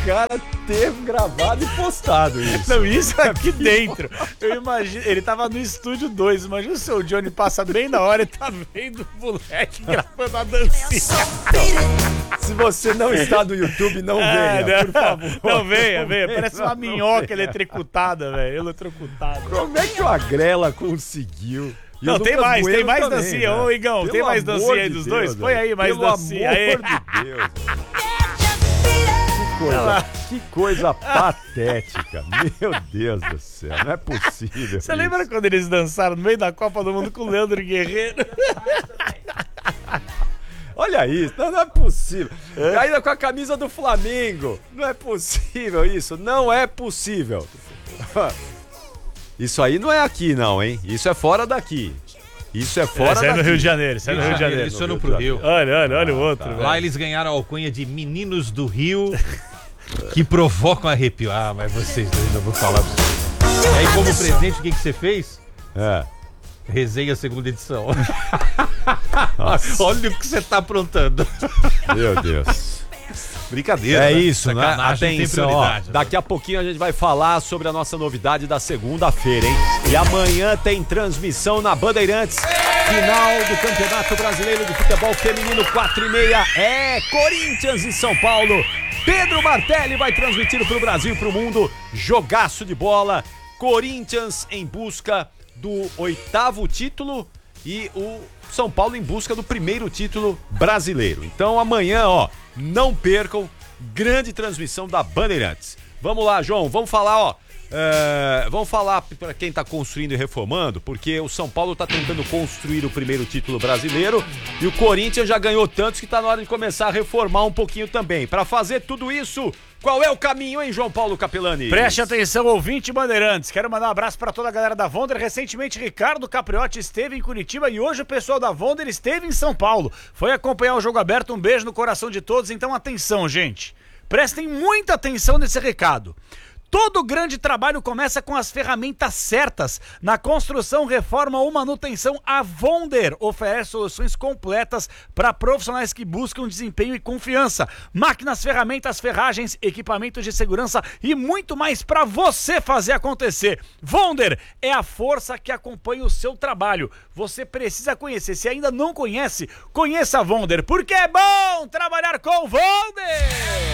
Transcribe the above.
cara ter gravado e postado isso. Não, isso aqui dentro. Eu imagino, ele tava no estúdio 2, imagina o seu Johnny passa bem na hora e tá vendo o moleque gravando a dancinha. Se você não está no YouTube, não venha, por favor. Não venha. Parece uma minhoca eletrocutada, velho. Eletrocutada. Como é que o Agrela conseguiu? E não, tem mais também, dancinha. né? Ô, Igão, Pelo tem mais dancinha aí de dos Deus, dois? Põe aí mais pelo dancinha. Pelo amor de Deus. Que coisa patética. Meu Deus do céu, não é possível. Você lembra quando eles dançaram no meio da Copa do Mundo com o Leandro Guerreiro? Olha isso, não é possível. Ainda com a camisa do Flamengo. Não é possível isso, não é possível. Isso aí não é aqui não, hein? Isso é fora daqui. Isso é fora daqui. Isso é no Rio de Janeiro, isso é no Rio de Janeiro. Eles foram pro Rio. Olha o outro. Tá. Lá eles ganharam a alcunha de Meninos do Rio que provocam arrepio. Ah, mas vocês dois, eu vou falar pra vocês. E aí, como presente, o que você fez? Resenha segunda edição. Olha o que você tá aprontando. Meu Deus. Brincadeira. É isso, né? Sacanagem, Atenção, ó, daqui a pouquinho a gente vai falar sobre a nossa novidade da segunda-feira, hein? E amanhã tem transmissão na Bandeirantes. Final do Campeonato Brasileiro de Futebol Feminino 4h30. É Corinthians e São Paulo. Pedro Martelli vai transmitir para o Brasil e para o mundo. Jogaço de bola. Corinthians em busca do 8º título e o São Paulo em busca do 1º título brasileiro. Então amanhã, ó, não percam, grande transmissão da Bandeirantes. Vamos lá, João, vamos falar, ó. Vamos falar para quem tá construindo e reformando, porque o São Paulo tá tentando construir o 1º título brasileiro e o Corinthians já ganhou tantos que tá na hora de começar a reformar um pouquinho também. Para fazer tudo isso, qual é o caminho, hein, João Paulo Capelani? Preste atenção, ouvinte Bandeirantes. Quero mandar um abraço para toda a galera da Vonder. Recentemente, Ricardo Capriotti esteve em Curitiba e hoje o pessoal da Vonder esteve em São Paulo. Foi acompanhar o jogo aberto. Um beijo no coração de todos. Então, atenção, gente. Prestem muita atenção nesse recado. Todo grande trabalho começa com as ferramentas certas. Na construção, reforma ou manutenção, a Vonder oferece soluções completas para profissionais que buscam desempenho e confiança. Máquinas, ferramentas, ferragens, equipamentos de segurança e muito mais para você fazer acontecer. Vonder é a força que acompanha o seu trabalho. Você precisa conhecer. Se ainda não conhece, conheça a Vonder, porque é bom trabalhar com Vonder!